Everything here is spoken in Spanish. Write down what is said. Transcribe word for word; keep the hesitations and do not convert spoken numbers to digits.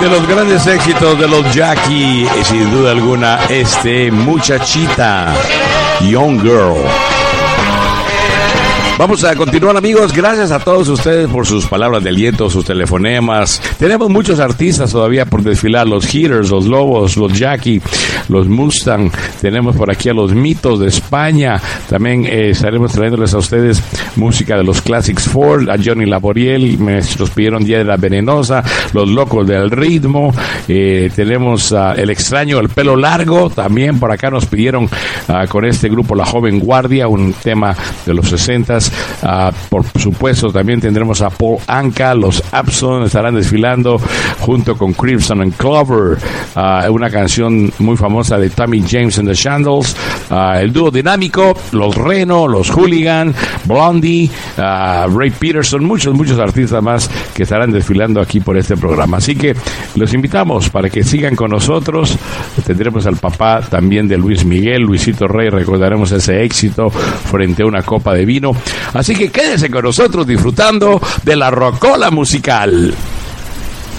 de los grandes éxitos de los Jackie, y sin duda alguna este Muchachita, Young Girl. Vamos a continuar, amigos. Gracias a todos ustedes por sus palabras de aliento, sus telefonemas. Tenemos muchos artistas todavía por desfilar. Los Heaters, los Lobos, los Jackie, los Mustang. Tenemos por aquí a los Mitos de España. También eh, estaremos trayéndoles a ustedes música de los Classics Ford, a Johnny Laboriel. Me los pidieron Día de la Venenosa, los Locos del Ritmo. Eh, tenemos uh, El Extraño, El Pelo Largo. También por acá nos pidieron uh, con este grupo La Joven Guardia, un tema de los sesentas. Uh, por supuesto también tendremos a Paul Anka, los Abson estarán desfilando junto con Crimson and Clover, uh, una canción muy famosa de Tommy James and the Shandles, uh, el dúo dinámico, los Reno, los Hooligan, Blondie, uh, Ray Peterson, muchos muchos artistas más que estarán desfilando aquí por este programa, así que los invitamos para que sigan con nosotros. Tendremos al papá también de Luis Miguel, Luisito Rey, recordaremos ese éxito frente a una copa de vino. Así que quédense con nosotros disfrutando de la rocola musical.